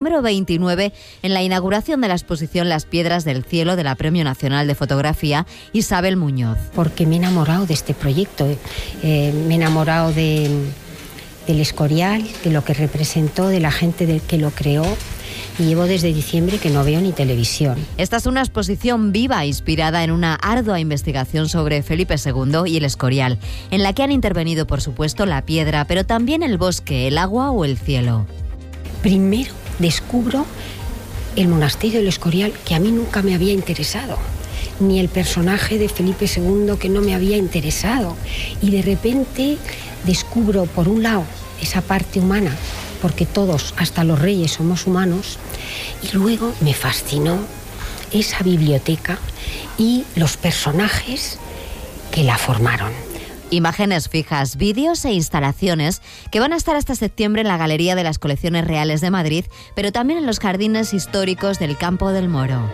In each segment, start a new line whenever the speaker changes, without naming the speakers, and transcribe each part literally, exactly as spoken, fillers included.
número veintinueve en la inauguración de la exposición Las Piedras del Cielo de la Premio Nacional de Fotografía Isabel Muñoz.
Porque me he enamorado de este proyecto, eh, me he enamorado de, del Escorial, de lo que representó, de la gente de, que lo creó. Y llevo desde diciembre que no veo ni televisión.
Esta es una exposición viva inspirada en una ardua investigación sobre Felipe segundo y el Escorial, en la que han intervenido, por supuesto, la piedra, pero también el bosque, el agua o el cielo.
Primero descubro el monasterio del Escorial, que a mí nunca me había interesado, ni el personaje de Felipe segundo, que no me había interesado. Y de repente descubro, por un lado, esa parte humana, porque todos, hasta los reyes, somos humanos, y luego me fascinó esa biblioteca y los personajes que la formaron.
Imágenes fijas, vídeos e instalaciones que van a estar hasta septiembre en la Galería de las Colecciones Reales de Madrid, pero también en los jardines históricos del Campo del Moro.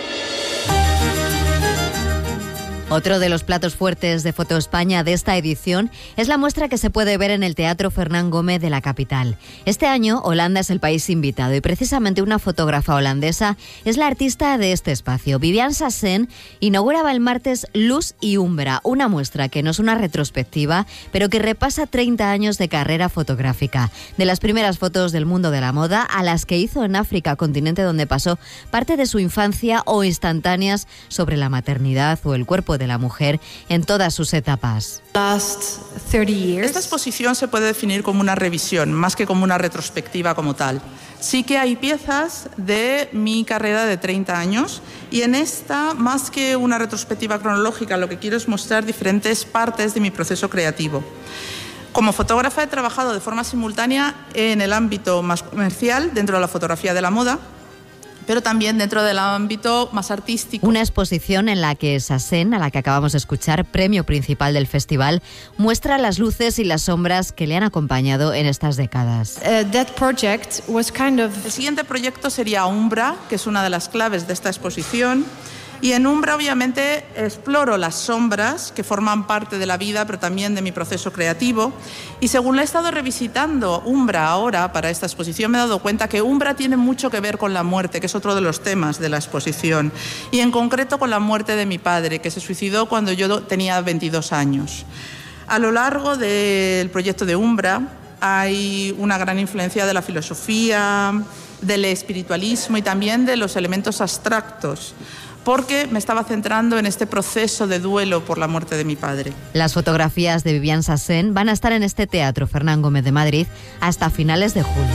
Otro de los platos fuertes de Foto España de esta edición es la muestra que se puede ver en el Teatro Fernán Gómez de la capital. Este año, Holanda es el país invitado y precisamente una fotógrafa holandesa es la artista de este espacio. Viviane Sassen inauguraba el martes Luz y Umbra, una muestra que no es una retrospectiva, pero que repasa treinta años de carrera fotográfica. De las primeras fotos del mundo de la moda a las que hizo en África, continente donde pasó parte de su infancia, o instantáneas sobre la maternidad o el cuerpo de la mujer en todas sus etapas.
Esta exposición se puede definir como una revisión, más que como una retrospectiva como tal. Sí que hay piezas de mi carrera de treinta años y en esta, más que una retrospectiva cronológica, lo que quiero es mostrar diferentes partes de mi proceso creativo. Como fotógrafa he trabajado de forma simultánea en el ámbito más comercial, dentro de la fotografía de la moda, pero también dentro del ámbito más artístico.
Una exposición en la que Sassen, a la que acabamos de escuchar, premio principal del festival, muestra las luces y las sombras que le han acompañado en estas décadas.
Uh, that project was kind of... El siguiente proyecto sería Umbra, que es una de las claves de esta exposición. Y en Umbra, obviamente, exploro las sombras que forman parte de la vida, pero también de mi proceso creativo. Y según la he estado revisitando Umbra ahora para esta exposición, me he dado cuenta que Umbra tiene mucho que ver con la muerte, que es otro de los temas de la exposición. Y en concreto con la muerte de mi padre, que se suicidó cuando yo tenía veintidós años. A lo largo del proyecto de Umbra hay una gran influencia de la filosofía, del espiritualismo y también de los elementos abstractos, porque me estaba centrando en este proceso de duelo por la muerte de mi padre.
Las fotografías de Viviane Sassen van a estar en este Teatro Fernán Gómez de Madrid hasta finales de julio.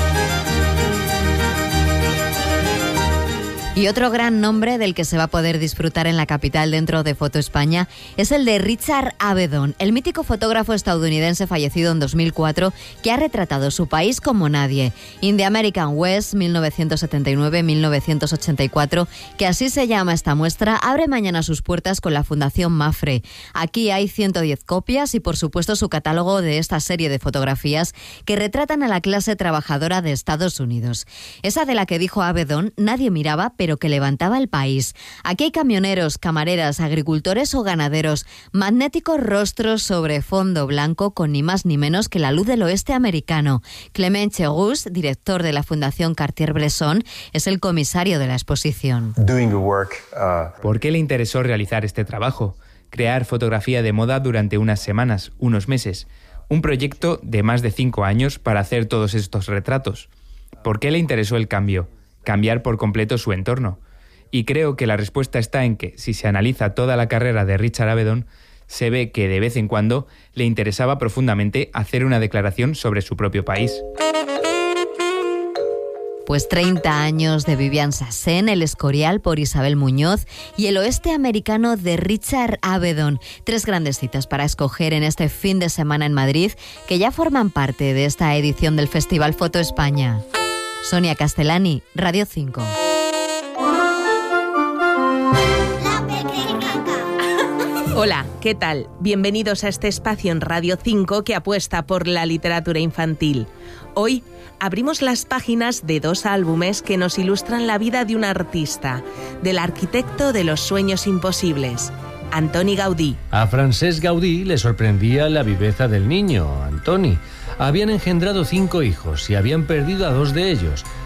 Y otro gran nombre del que se va a poder disfrutar en la capital dentro de Foto España es el de Richard Avedon, el mítico fotógrafo estadounidense fallecido en dos mil cuatro que ha retratado su país como nadie. In the American West, mil novecientos setenta y nueve a mil novecientos ochenta y cuatro, que así se llama esta muestra, abre mañana sus puertas con la Fundación Mafre. Aquí hay ciento diez copias y, por supuesto, su catálogo de esta serie de fotografías que retratan a la clase trabajadora de Estados Unidos. Esa de la que dijo Avedon, nadie miraba, pero que levantaba el país. Aquí hay camioneros, camareras, agricultores o ganaderos, magnéticos rostros sobre fondo blanco con ni más ni menos que la luz del oeste americano. Clement Cheroux, director de la Fundación Cartier-Bresson, es el comisario de la exposición.
¿Por qué le interesó realizar este trabajo? Crear fotografía de moda durante unas semanas, unos meses. Un proyecto de más de cinco años para hacer todos estos retratos. ¿Por qué le interesó el cambio? Cambiar por completo su entorno. Y creo que la respuesta está en que, si se analiza toda la carrera de Richard Avedon, se ve que de vez en cuando le interesaba profundamente hacer una declaración sobre su propio país.
Pues treinta años de Viviane Sassen, El Escorial por Isabel Muñoz y El oeste americano de Richard Avedon. Tres grandes citas para escoger en este fin de semana en Madrid, que ya forman parte de esta edición del Festival Foto España. Sonia Castellani, Radio cinco.
Hola, ¿qué tal? Bienvenidos a este espacio en Radio cinco que apuesta por la literatura infantil. Hoy abrimos las páginas de dos álbumes que nos ilustran la vida de un artista, del arquitecto de los sueños imposibles, Antoni Gaudí.
A Francesc Gaudí le sorprendía la viveza del niño, Antoni. Habían engendrado cinco hijos y habían perdido a dos de ellos.